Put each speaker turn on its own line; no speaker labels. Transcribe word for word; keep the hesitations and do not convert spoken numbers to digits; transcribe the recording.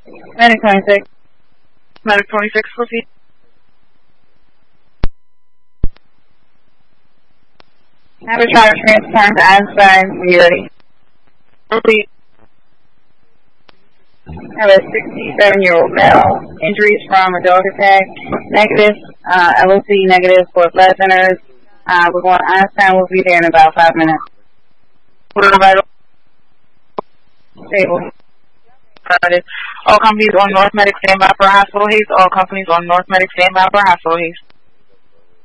Medic twenty-six.
Medic twenty-six, proceed.
Have a child transport to Einstein. Are you ready?
Proceed.
Have a sixty-seven-year-old male. Injuries from a dog attack. Negative. Uh, L O C negative for blood centers. Uh, we're going to Einstein. We'll be there in about five minutes.
We're vital.
Stable.
All companies on North Medic standby for hospital haste. All companies on North Medic standby for hospital haste.